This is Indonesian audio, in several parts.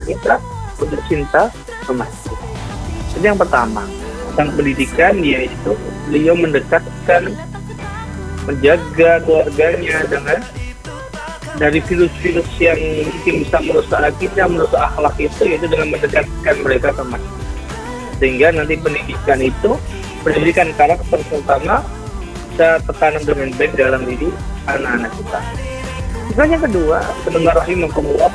kita untuk cinta ke masjid. Jadi yang pertama tentang pendidikan, yaitu beliau mendekatkan, menjaga keluarganya dengan dari virus-virus yang mungkin bisa merusak akidah, merusak akhlak itu, yaitu dengan mendekatkan mereka ke masjid. Sehingga nanti pendidikan karakter terutama bisa tertanam dengan baik dalam diri anak-anak kita. Dan yang kedua, pendengar rahimakumullah,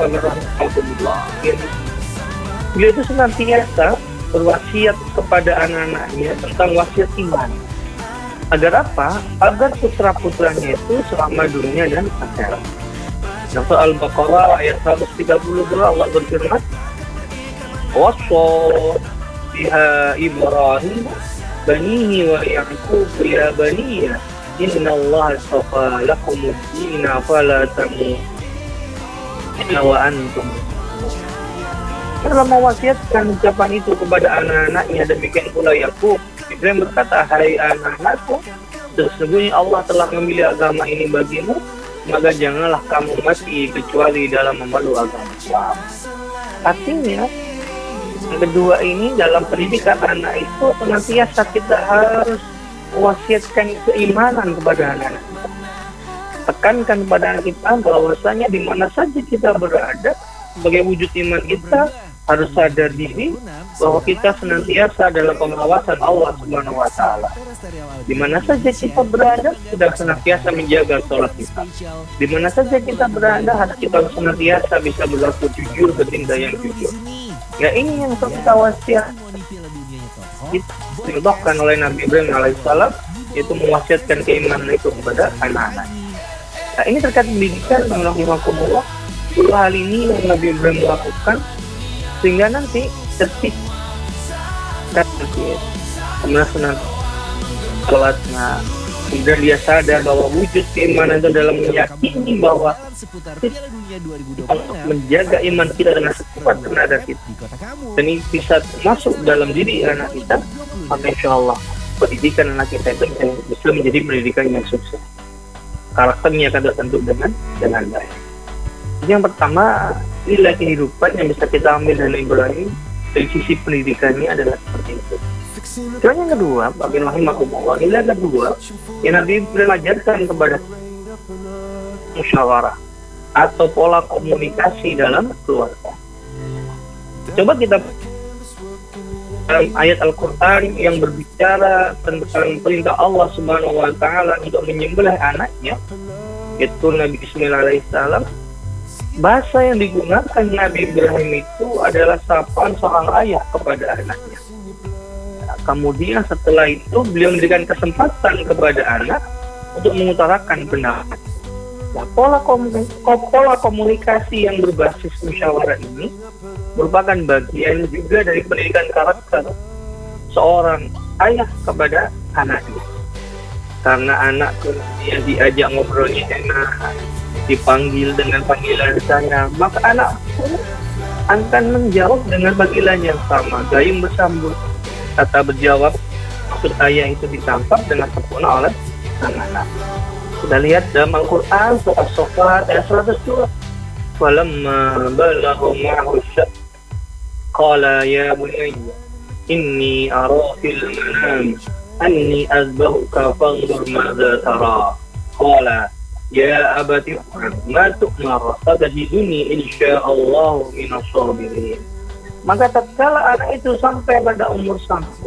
beliau itu senantiasa berwasiat kepada anak-anaknya tentang wasiat iman. Agar apa? Agar putra-putranya itu selamat dunia dan akhirat. Surah Al-Baqarah ayat 132 Allah berfirman, "Wassa biha Ibrahim banihi wa Yaqub ya baniya innallaha astafa lakumud dina fala tamutunna wa antum." Dalam mewasiatkan ucapan itu kepada anak-anaknya, demikian pula Yakub, Ibrahim berkata, "Hai anak-anakku, sesungguhnya Allah telah memilih agama ini bagimu, maka janganlah kamu mati kecuali dalam memeluk agama Islam." Artinya, yang kedua ini dalam pendidikan anak itu senantiasa kita harus mewasiatkan keimanan kepada anak-anak kita. Tekankan kepada anak kita bahwasanya di mana saja kita berada, sebagai wujud iman kita harus sadar diri bahwa kita senantiasa dalam pengawasan Allah Subhanahu wa taala. Di mana saja kita berada, kita senantiasa menjaga sholat kita. Di mana saja kita berada, harus kita senantiasa bisa berlaku jujur, bertindak yang jujur. Ya, ini yang kita wasiat dicontohkan oleh Nabi Ibrahim alaihissalam, yaitu mewasiatkan keimanan itu kepada anak-anak. Nah, ini terkait pendidikan, rahimahumullah. Dua hal ini yang Nabi Ibrahim lakukan sehingga nanti ketika kemudian sholatnya, kemudian dia sadar bahwa wujud keimanan itu dalam meyakini bahwa menjaga iman kita dengan sekuat tenaga kita, dan ini bisa masuk dalam diri anak kita, maka insya Allah pendidikan anak kita itu bisa menjadi pendidikan yang sukses. Karakternya akan tertentu dengan baik. Yang pertama, nilai kehidupan yang bisa kita ambil dari Ibrahim dari sisi pendidikannya adalah seperti itu. Dan yang kedua, bagi rahimahumullah, nilai kedua yang Nabi Ibrahim ajarkan kepada musyawarah atau pola komunikasi dalam keluarga. Coba kita ayat Al-Quran yang berbicara tentang perintah Allah Subhanahu wa taala untuk menyembelih anaknya, yaitu Nabi Ismail alaihissalam. Bahasa yang digunakan Nabi Ibrahim itu adalah sapaan seorang ayah kepada anaknya. Nah, kemudian setelah itu beliau memberikan kesempatan kepada anak untuk mengutarakan pendapat. Nah, pola komunikasi yang berbasis musyawarah ini merupakan bagian juga dari pendidikan karakter seorang ayah kepada anaknya. Karena anak kemudian diajak ngobrolnya enak, dipanggil dengan panggilan sayang, maka anak pun akan menjawab dengan panggilan yang sama, gayung bersambut. Kata berjawab maksud ayah itu ditangkap dengan sempurna oleh anak-anak. Kita lihat dalam Al-Quran surah As-Saffat ayat 102. Falamma balagha ma'ahu syad qala ya bunayya inni ara fil manam anni azbahuka fanzur madza tara. Qala ya abati ma tu'mar satajiduni insyaallah minas sabirin. Maka tatkala anak itu sampai pada umur sampai,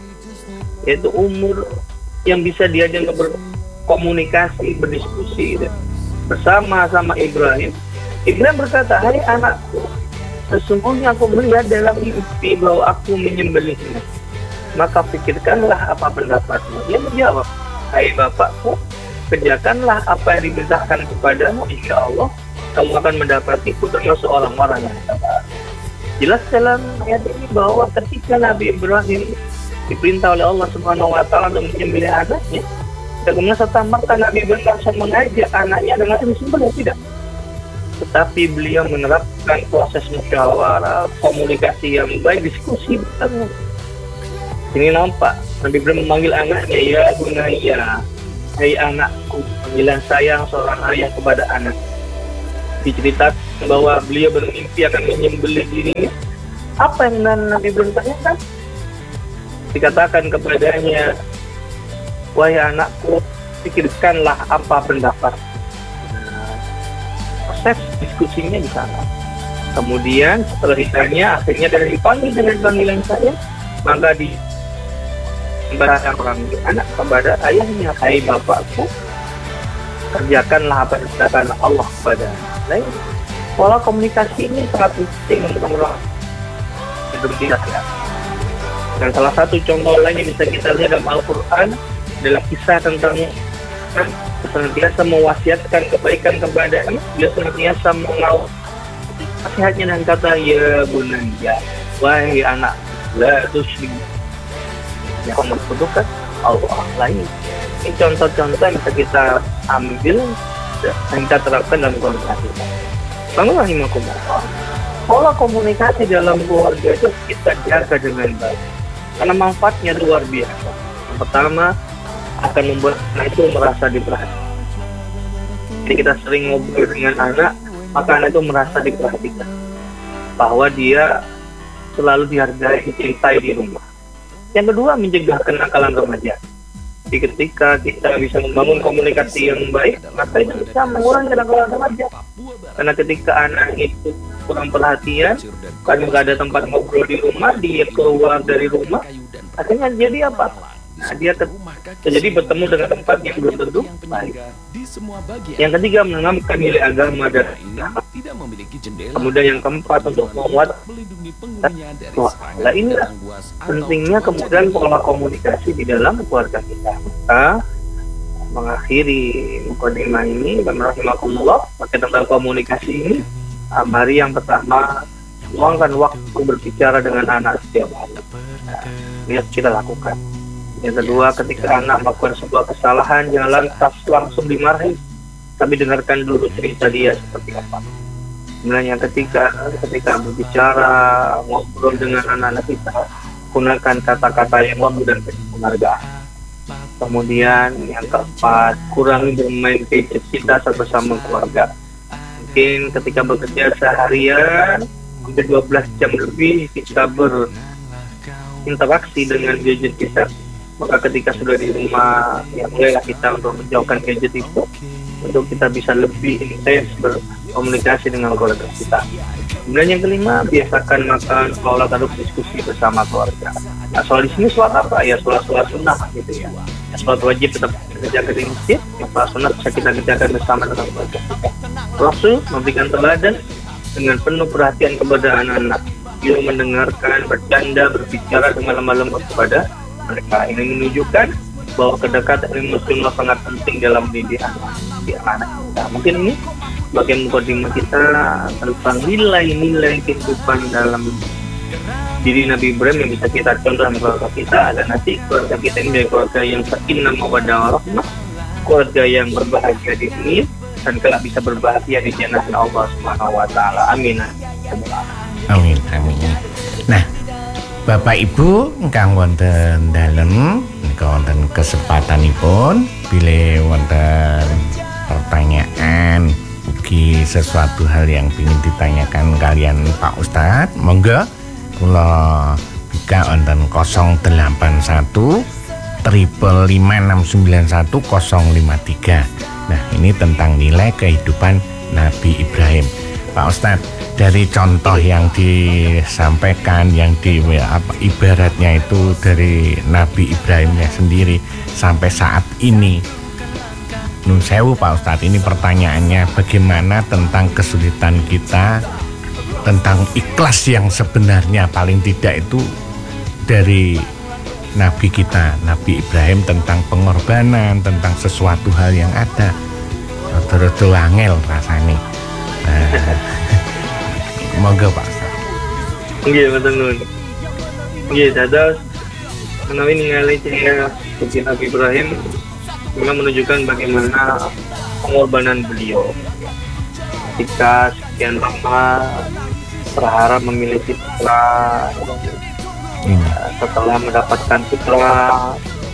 yaitu umur yang bisa diajak berkomunikasi, berdiskusi bersama Ibrahim berkata, "Hai anakku, sesungguhnya aku melihat dalam mimpi bahwa aku menyembelihmu. Maka pikirkanlah apa pendapatmu." Dia menjawab, "Hai bapakku, kerjakanlah apa yang diperintahkan kepadamu, insya Allah kamu akan mendapatiku termasuk orang-orang yang sabar." Jelas dalam ayat ini bahwa ketika Nabi Ibrahim diperintah oleh Allah Subhanahu wa taala untuk menyembelih anaknya, dan kemudian serta-merta Nabi Ibrahim langsung mengajak anaknya dengan disembelih, tidak. Tetapi beliau menerapkan proses musyawarah, komunikasi yang baik, diskusi bersama. Ini nampak Nabi Ibrahim memanggil anaknya, ya bunayya, hai anakku, panggilan sayang seorang ayah kepada anak. diceritakan bahwa beliau bermimpi akan menyembelih dirinya. Apa yang Nabi Ibrahim tanyakan? Dikatakan kepadanya, wahai anakku, pikirkanlah apa pendapat. Proses diskusinya di sana. Kemudian setelah ditanya, akhirnya dari dipanggil dengan panggilan saya, maka orang anak kepada ayahnya, hai bapakku, kerjakanlah apa yang dikatakan Allah kepada lain. Pola komunikasi ini sangat penting untuk hidup kita ya. Dan salah satu contoh lain yang bisa kita lihat dalam Al-Quran adalah kisah tentang senantiasa mewasiatkan kebaikan kepadanya, dia senantiasa mengawal nasihatnya dan kata, ya bunayya, wahai anak, la tusyrik, yang membutuhkan Allah lain. Ini contoh-contoh yang bisa kita ambil dan kita terapkan dalam komunikasi. Bismillahirrahmanirrahim. Pola komunikasi dalam keluarga itu kita jaga dengan baik, karena manfaatnya luar biasa. Yang pertama, akan membuat anak itu merasa diperhatikan. Jadi kita sering ngobrol dengan anak, maka anak itu merasa diperhatikan, bahwa dia selalu dihargai, dicintai di rumah. Yang kedua, mencegah kenakalan remaja. Jadi ketika kita bisa membangun komunikasi yang baik, maka itu bisa mengurangi kenakalan remaja. Karena ketika anak itu kurang perhatian, karena nggak ada tempat ngobrol di rumah, dia keluar dari rumah, akhirnya jadi apa? Nah, dia jadi bertemu dengan tempat yang belum tentu baik. Yang ketiga, menanamkan nilai agama dan kemudian yang keempat, untuk membuat inilah pentingnya kemudian pola komunikasi di dalam keluarga kita. Maka mengakhiri mukadimah ini dan rahimakumullah pakai tentang komunikasi ini, mari yang pertama luangkan waktu berbicara dengan anak setiap hari. Lihat kita lakukan. Yang kedua, ketika anak melakukan sebuah kesalahan, jangan lantas langsung dimarahi, tapi dengarkan dulu cerita dia seperti apa. Kemudian yang ketiga, ketika berbicara, ngobrol dengan anak-anak kita, gunakan kata-kata yang lembut dan penuh penghargaan. Kemudian yang keempat, kurangi bermain gadget kita bersama keluarga. Mungkin ketika bekerja seharian, hampir 12 jam lebih kita berinteraksi dengan gadget kita. Maka ketika sudah di rumah, ya mulailah kita untuk menjauhkan gadget itu, untuk kita bisa lebih intens berkomunikasi dengan keluarga kita. Kemudian yang kelima, biasakan makan, sholat, atau diskusi bersama keluarga. Nah, soal di sini sholat apa? Ya sholat sunnah gitu ya. Sholat wajib tetap dikerjakan di masjid, yang sholat sunnah bisa kita kerjakan bersama dengan keluarga kita. Rasul memberikan teladan dengan penuh perhatian kepada anak-anak. Dia mendengarkan, bercanda, berbicara dengan lemah lembut kepada mereka. Ini menunjukkan bahwa kedekatan emosional sangat penting dalam pendidikan anak kita. Mungkin ini bagian mukadimah kita tentang nilai-nilai kehidupan dalam diri Nabi Ibrahim yang bisa kita contoh dalam keluarga kita. Dan nanti keluarga kita ini dari keluarga yang sakinah mawaddah warahmah, keluarga yang berbahagia di dunia dan kelak bisa berbahagia di jannah Allah Subhanahu wa taala. Amin. Amin. Amin. Nah, Bapak Ibu ingkang wonten dalem nika wonten kesempatanipun bilih wonten pertanyaan ugi sesuatu hal yang ingin ditanyakan kalian Pak Ustadz, monggo kula buka wonten 081 555691053. Nah, ini tentang nilai kehidupan Nabi Ibrahim. Pak Ustadz, dari contoh yang disampaikan, yang ibaratnya itu dari Nabi Ibrahimnya sendiri sampai saat ini, nun sewu Pak Ustadz, ini pertanyaannya bagaimana tentang kesulitan kita, tentang ikhlas yang sebenarnya paling tidak itu dari Nabi kita, Nabi Ibrahim, tentang pengorbanan, tentang sesuatu hal yang ada terus angel rasanya. Monggo Pak. Iya betul. Iya dados menawi ningali cerita Nabi Ibrahim memang menunjukkan bagaimana pengorbanan beliau. Ketika sekian lama berharap memiliki putra, setelah mendapatkan putra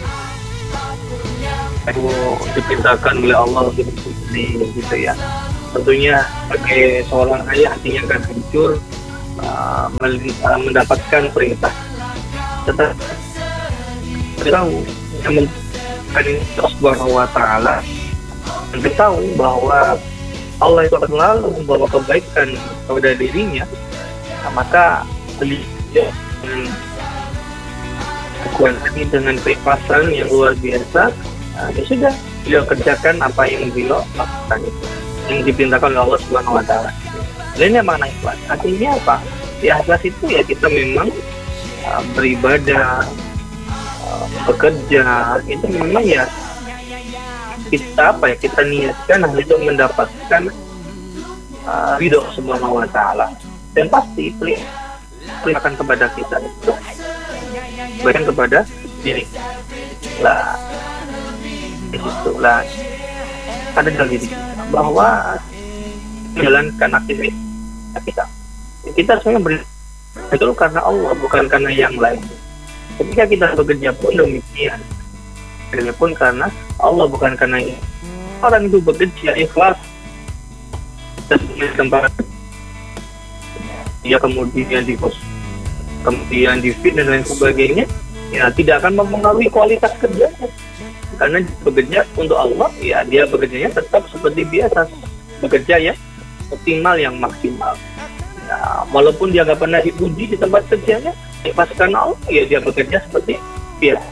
itu diperintahkan oleh Allah untuk gitu ya. tentunya sebagai seorang ayah hatinya akan hancur mendapatkan perintah. Tetapi kita tahu yang Allah Subhanahu wa Ta'ala, kita tahu bahwa Allah itu akan selalu membawa kebaikan kepada dirinya, maka beliau dengan kekuatan dengan keikhlasan yang luar biasa, ya sudah, beliau kerjakan apa yang beliau lakukan itu, yang diperintahkan oleh Allah Subhanahu wa Ta'ala. Dan ini makna ikhlas. Artinya apa? Ya, ikhlas itu ya kita memang beribadah, bekerja, itu memang ya kita kita niatkan hanya untuk mendapatkan ridho Subhanahu wa Ta'ala. Dan pasti perintahkan kepada kita itu bahkan kepada diri lah, itulah ada dalam diri kita bahwa menjalankan aktivitas kita sebenarnya betul karena Allah, bukan karena yang lain. Ketika kita bekerja pun demikian, bekerja pun karena Allah, bukan karena ini. Orang itu bekerja ikhlas dan tempat dia kemudian kemudian di-feed dan lain sebagainya, ya tidak akan mempengaruhi kualitas kerjanya. Karena bekerja untuk Allah, ya dia bekerjanya tetap seperti biasa, bekerja ya optimal, yang maksimal. Ya, walaupun dia nggak pernah dipuji di tempat kerjanya, ikhlaskan Allah, ya dia bekerja seperti biasa.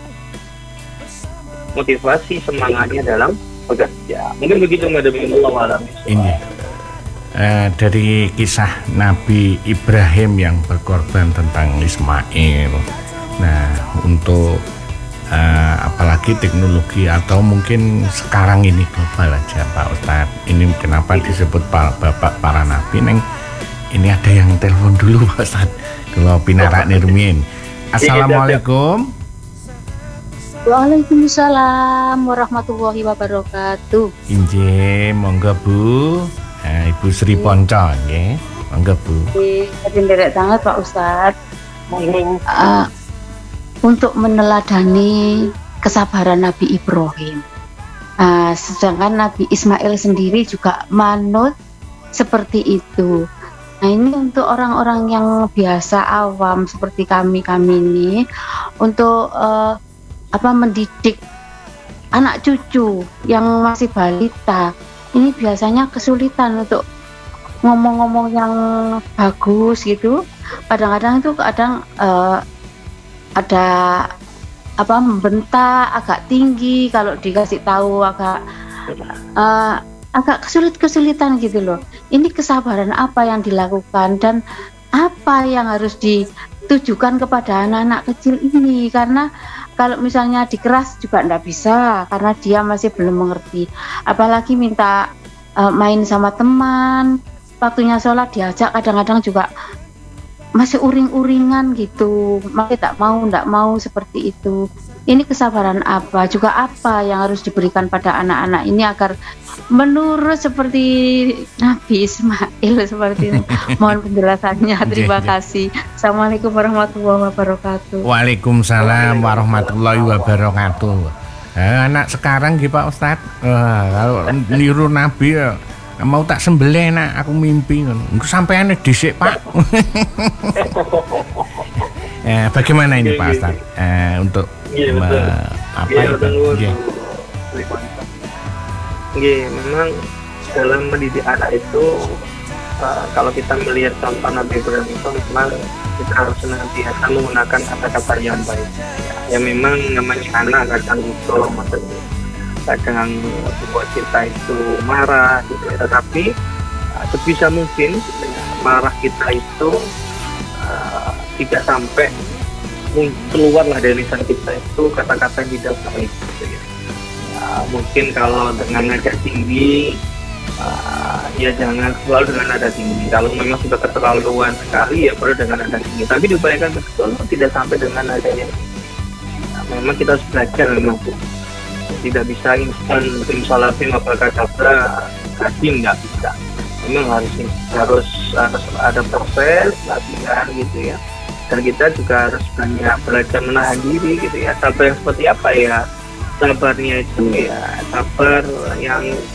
Motivasi semangatnya dalam bekerja. Mungkin begitu, Madam. Ini dari kisah Nabi Ibrahim yang berkorban tentang Ismail. Nah, untuk apalagi teknologi atau mungkin sekarang ini global aja Pak Ustadz, ini kenapa disebut bapak para nabi? Neng, ini ada yang telepon dulu Pak Ustadz, kalau pinarak nirmin. Assalamualaikum. Waalaikumsalam warahmatullahi wabarakatuh. Inje, monggo Bu. Ibu Sri Ponco, nggih. Monggo Bu. Nderek banget Pak Ustadz. Untuk meneladani kesabaran Nabi Ibrahim. Sedangkan Nabi Ismail sendiri juga manut seperti itu. Nah, ini untuk orang-orang yang biasa awam seperti kami ini, untuk mendidik anak cucu yang masih balita, ini biasanya kesulitan untuk ngomong-ngomong yang bagus gitu. Kadang-kadang itu ada membentak agak tinggi, kalau dikasih tahu agak kesulitan gitu loh. Ini kesabaran apa yang dilakukan dan apa yang harus ditujukan kepada anak-anak kecil ini, karena kalau misalnya dikeras juga enggak bisa karena dia masih belum mengerti. Apalagi minta main sama teman, waktunya sholat diajak kadang-kadang juga masih uring-uringan gitu, masih enggak mau seperti itu. Ini kesabaran apa, juga apa yang harus diberikan pada anak-anak ini agar menurut seperti Nabi Ismail seperti ini. Mohon penjelasannya, terima kasih. Assalamualaikum warahmatullahi wabarakatuh. Waalaikumsalam warahmatullahi wabarakatuh. Anak sekarang gitu Pak Ustadz, kalau niru Nabi ya, mau tak sembelih nak, aku mimpi sampean dhisik Pak. Bagaimana ini Pak Ustadz untuk memang dalam mendidik anak itu, kalau kita melihat contoh Nabi Ibrahim itu, memang kita harus senantiasa menggunakan kata-kata yang baik. Ya memang namanya anak kadang itu maksudnya kadang membuat kita itu marah gitu ya, tetapi sebisa mungkin marah kita itu tidak sampai keluarlah dari lisan kita itu kata-kata yang tidak baik gitu ya. Mungkin kalau dengan nada tinggi, ya jangan selalu dengan nada tinggi. Kalau memang sudah keterlaluan sekali, ya perlu dengan nada tinggi. Tapi diupayakan betul tidak sampai dengan nada yang memang kita harus belajar memang Bu. Tidak bisa instan simsalabim abrakadabra hakim, nggak bisa. Memang harus ada proses latihan gitu ya. Dan kita juga harus banyak belajar menahan diri gitu ya. Sabar yang seperti apa ya? Sabarnya itu ya sabar yang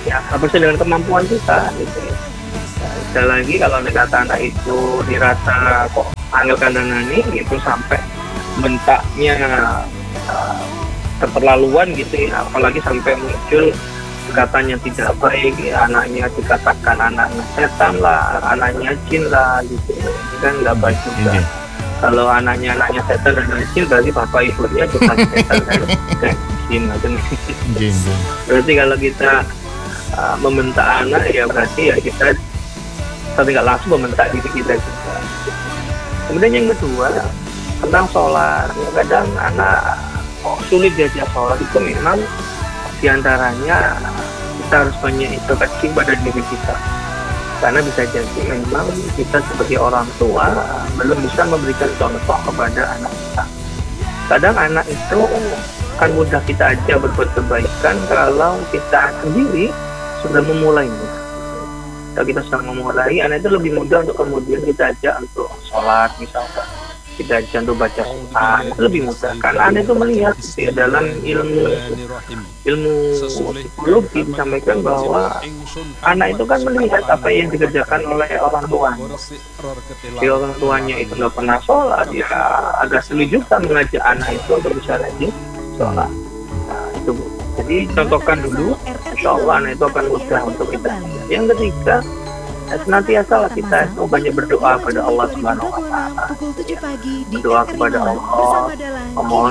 ya apa sih dengan kemampuan kita gitu ya. Sekali lagi kalau kata anak itu dirasa kok angel kandhanani gitu sampai bentaknya keterlaluan gitu ya, apalagi sampai muncul katanya tidak baik ya, anaknya dikatakan anaknya setan lah, anaknya jin lah gitu, ini kan nggak baik juga. Kalau anaknya setan dan jin berarti bapak ibunya juga setan dan jin. Berarti kalau kita membentak anak ya berarti ya kita tidak langsung membentak diri kita juga. Kemudian yang kedua tentang sholat, kadang anak sulit diajak sholat itu memang diantaranya kita harus banyak introspeksi pada diri kita, karena bisa jadi memang kita sebagai orang tua belum bisa memberikan contoh kepada anak kita. Kadang anak itu kan mudah kita aja berbuat kebaikan kalau kita sendiri sudah memulainya. Kalau kita sudah memulai, anak itu lebih mudah untuk kemudian kita ajak untuk sholat misalkan, kita ajak untuk baca Quran, lebih mudah karena anak itu melihat ya, dalam ilmu psikologi disampaikan bahwa anak itu kan melihat apa yang dikerjakan oleh orang tua. Jadi orang tuanya itu nggak pernah sholat, ya agak sulit juga mengajak anak itu untuk bisa rajin sholat. Nah, itu jadi contohkan dulu, insya Allah anak itu akan mudah untuk kita. Yang ketiga, senantiasa kita itu banyak berdoa kepada Allah Subhanahu wa Ta'ala. Berdoa kepada Allah, memohon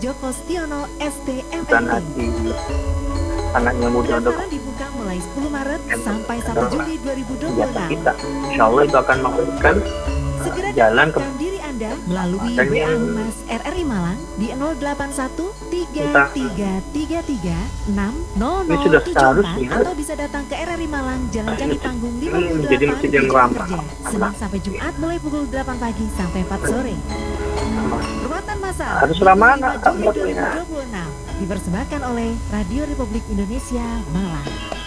dan hati anaknya mudah untuk dibuka mulai 10 Maret sampai 1 Juli 2026. Kita, insya Allah itu akan memberikan jalan ke diri Anda melalui dan WA yang Humas RRI Malang di 081333360074 ini sudah seharusnya atau bisa datang ke RRI Malang Jalan Candi Panggung 58 menjadi masjid yang ramah. Senin sampai Jumat mulai pukul 8 pagi sampai 4 sore. Ruatan masal Harus ramah anak, 5 Juli tentunya. 2026 dipersembahkan oleh Radio Republik Indonesia Malang.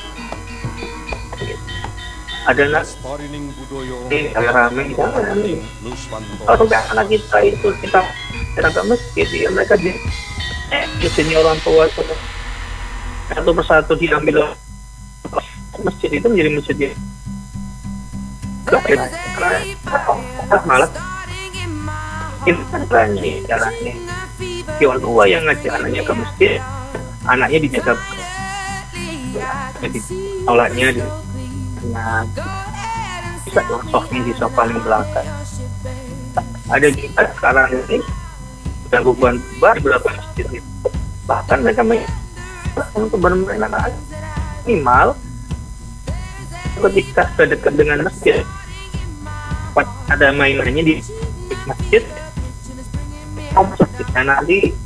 Ada anak rame jangan. Kalau anak kita itu kita ke masjid, ya mereka di sini orang tua itu satu persatu diambil masjid itu menjadi masjid yang malah ini kan jalannya orang tua yang ngajak anaknya ke masjid, anaknya dijaga jadi sholatnya di bisa sosoknya di sofa paling belakang. Ada juga sekarang ini sudah bukan berapa masjid itu, bahkan mereka untuk bermain anak minimal ketika sudah dekat dengan masjid ada mainannya di masjid, nanti